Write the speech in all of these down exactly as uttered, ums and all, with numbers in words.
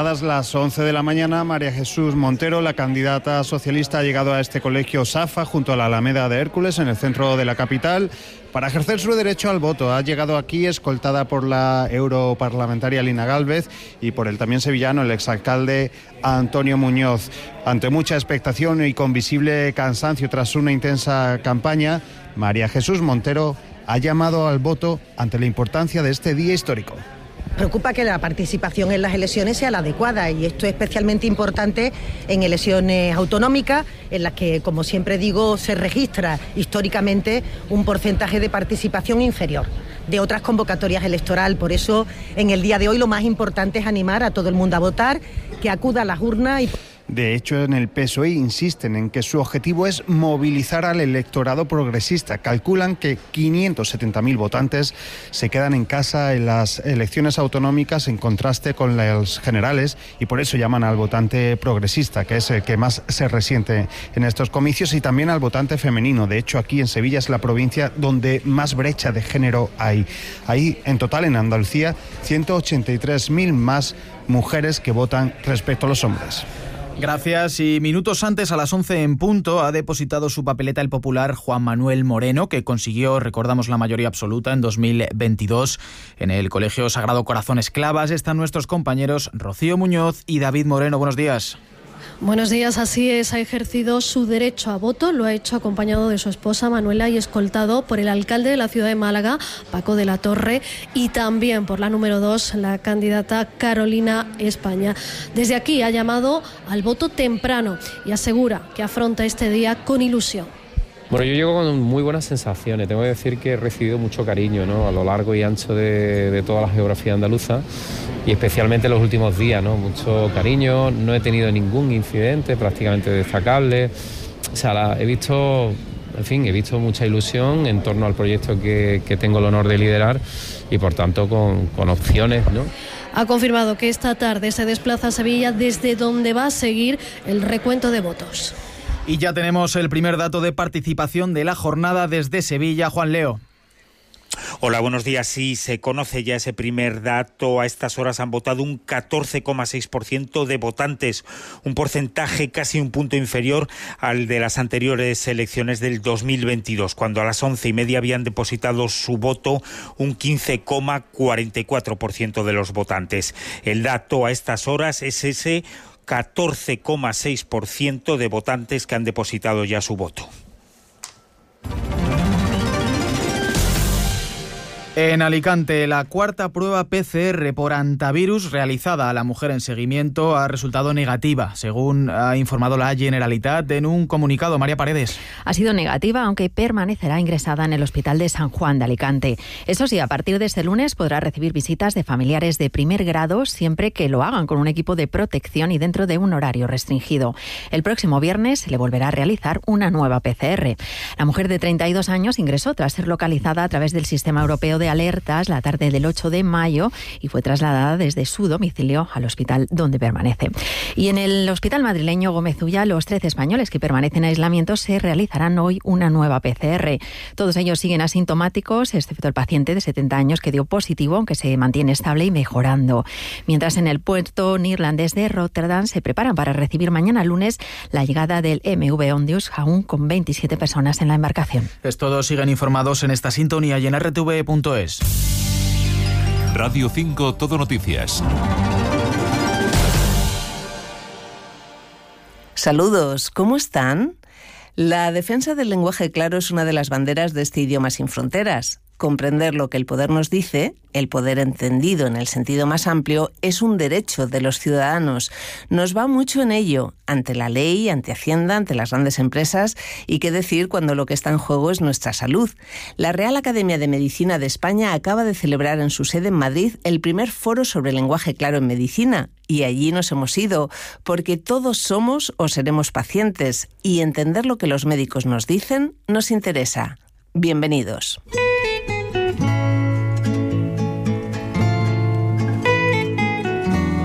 Pasadas las once de la mañana, María Jesús Montero, la candidata socialista, ha llegado a este colegio Safa, junto a la Alameda de Hércules, en el centro de la capital, para ejercer su derecho al voto. Ha llegado aquí escoltada por la europarlamentaria Lina Gálvez y por el también sevillano, el exalcalde Antonio Muñoz. Ante mucha expectación y con visible cansancio tras una intensa campaña, María Jesús Montero ha llamado al voto ante la importancia de este día histórico. Preocupa que la participación en las elecciones sea la adecuada, y esto es especialmente importante en elecciones autonómicas, en las que, como siempre digo, se registra históricamente un porcentaje de participación inferior de otras convocatorias electorales. Por eso, en el día de hoy, lo más importante es animar a todo el mundo a votar, que acuda a las urnas y... De hecho, en el P S O E insisten en que su objetivo es movilizar al electorado progresista. Calculan que quinientos setenta mil votantes se quedan en casa en las elecciones autonómicas en contraste con las generales, y por eso llaman al votante progresista, que es el que más se resiente en estos comicios, y también al votante femenino. De hecho, aquí en Sevilla es la provincia donde más brecha de género hay. Hay en total en Andalucía ciento ochenta y tres mil más mujeres que votan respecto a los hombres. Gracias. Y minutos antes, a las once en punto, ha depositado su papeleta el popular Juan Manuel Moreno, que consiguió, recordamos, la mayoría absoluta en dos mil veintidós en el Colegio Sagrado Corazón Esclavas. Están nuestros compañeros Rocío Muñoz y David Moreno. Buenos días. Buenos días, así es, ha ejercido su derecho a voto, lo ha hecho acompañado de su esposa Manuela y escoltado por el alcalde de la ciudad de Málaga, Paco de la Torre, y también por la número dos, la candidata Carolina España. Desde aquí ha llamado al voto temprano y asegura que afronta este día con ilusión. Bueno, yo llego con muy buenas sensaciones. Tengo que decir que he recibido mucho cariño, ¿no?, a lo largo y ancho de, de toda la geografía andaluza, y especialmente en los últimos días, ¿no? Mucho cariño, no he tenido ningún incidente prácticamente destacable. O sea, la, he visto, en fin, he visto mucha ilusión en torno al proyecto que, que tengo el honor de liderar, y por tanto con, con opciones, ¿no? Ha confirmado que esta tarde se desplaza a Sevilla, desde donde va a seguir el recuento de votos. Y ya tenemos el primer dato de participación de la jornada desde Sevilla. Juan Leo. Hola, buenos días. Sí, se conoce ya ese primer dato. A estas horas han votado un catorce coma seis por ciento de votantes, un porcentaje casi un punto inferior al de las anteriores elecciones del dos mil veintidós, cuando a las once y media habían depositado su voto un quince coma cuarenta y cuatro por ciento de los votantes. El dato a estas horas es ese catorce coma seis por ciento de votantes que han depositado ya su voto. En Alicante, la cuarta prueba P C R por antivirus realizada a la mujer en seguimiento ha resultado negativa, según ha informado la Generalitat en un comunicado. María Paredes. Ha sido negativa, aunque permanecerá ingresada en el Hospital de San Juan de Alicante. Eso sí, a partir de este lunes podrá recibir visitas de familiares de primer grado, siempre que lo hagan con un equipo de protección y dentro de un horario restringido. El próximo viernes se le volverá a realizar una nueva P C R. La mujer de treinta y dos años ingresó tras ser localizada a través del Sistema Europeo de Alertas la tarde del ocho de mayo y fue trasladada desde su domicilio al hospital donde permanece. Y en el hospital madrileño Gómez Ulla, los trece españoles que permanecen en aislamiento se realizarán hoy una nueva P C R. Todos ellos siguen asintomáticos, excepto el paciente de setenta años que dio positivo, aunque se mantiene estable y mejorando. Mientras en el puerto neerlandés de Rotterdam se preparan para recibir mañana lunes la llegada del M V Ondius, aún con veintisiete personas en la embarcación. Es todo, siguen informados en esta sintonía y en R T V punto es. Radio cinco Todo Noticias. Saludos, ¿cómo están? La defensa del lenguaje claro es una de las banderas de este idioma sin fronteras. Comprender lo que el poder nos dice, el poder entendido en el sentido más amplio, es un derecho de los ciudadanos. Nos va mucho en ello, ante la ley, ante Hacienda, ante las grandes empresas, y qué decir cuando lo que está en juego es nuestra salud. La Real Academia de Medicina de España acaba de celebrar en su sede en Madrid el primer foro sobre el lenguaje claro en medicina, y allí nos hemos ido, porque todos somos o seremos pacientes, y entender lo que los médicos nos dicen nos interesa. Bienvenidos.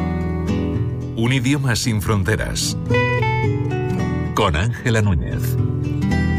Un idioma sin fronteras. Con Ángela Núñez.